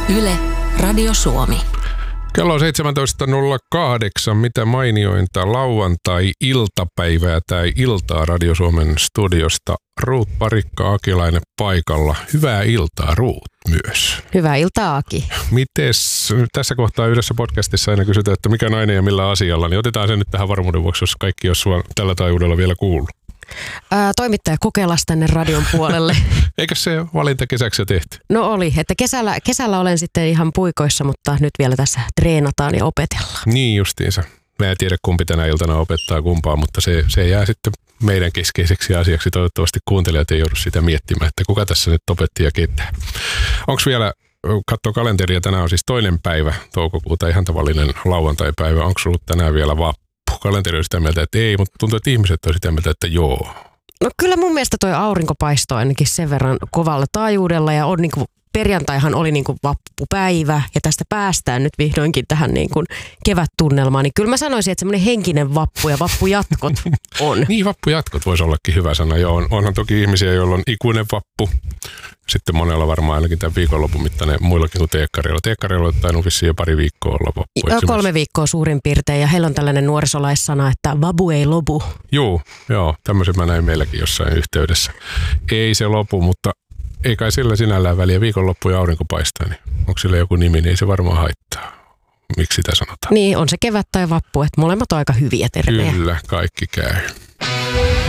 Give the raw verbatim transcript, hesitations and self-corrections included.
Yle, Radio Suomi. Kello on seitsemäntoista nolla kahdeksan. Mitä mainiointa lauantai-iltapäivää tai iltaa Radio Suomen studiosta. Ruut Parikka Akilainen paikalla. Hyvää iltaa, Ruut, myös. Hyvää iltaa, Aki. Mites tässä kohtaa yhdessä podcastissa aina kysytään, että mikä nainen ja millä asialla, niin otetaan se nyt tähän varmuuden vuoksi, jos kaikki jos sua tällä taajuudella vielä kuullut. Ää, toimittaja kokeillaan tänne radion puolelle. Eikö se valinta kesäksi jo tehty? No oli, että kesällä, kesällä olen sitten ihan puikoissa, mutta nyt vielä tässä treenataan ja opetellaan. Niin justiinsa. Mä en tiedä kumpi tänä iltana opettaa kumpaa, mutta se, se jää sitten meidän keskeiseksi asiaksi. Toivottavasti kuuntelijat ei joudu sitä miettimään, että kuka tässä nyt opetti ja ketä. Onko vielä, katsoo kalenteria, tänään on siis toinen päivä toukokuuta, ihan tavallinen lauantaipäivä. Onko ollut tänään vielä vappu? Kalenteri on sitä mieltä, että ei, mutta tuntuu, että ihmiset on sitä mieltä, että joo. No kyllä mun mielestä toi aurinko paistoi ainakin sen verran kovalla taajuudella ja on niinku, perjantaihan oli niinku vappupäivä ja tästä päästään nyt vihdoinkin tähän niinku kevättunnelmaan. Niin kyllä mä sanoisin, että semmoinen henkinen vappu ja vappujatkot on. Niin, vappujatkot voisi ollakin hyvä sana. Joo, onhan toki ihmisiä, joilla on ikuinen vappu. Sitten monella varmaan ainakin tämän viikonlopun mittainen muillakin kuin teekkareilla. Teekkareilla on tainnut vissiin jo pari viikkoa olla vappu. Kolme viikkoa suurin piirtein ja heillä on tällainen nuorisolaissana, että vabu ei lopu. Joo, joo, tämmöisen mä näin meilläkin jossain yhteydessä. Ei se lopu, mutta ei kai sillä sinällään väliä. Viikonloppu ja aurinko paistaa, niin onko sillä joku nimi, niin ei se varmaan haittaa. Miksi sitä sanotaan? Niin, on se kevät tai vappu, että molemmat on aika hyviä termejä. Kyllä, kaikki käy.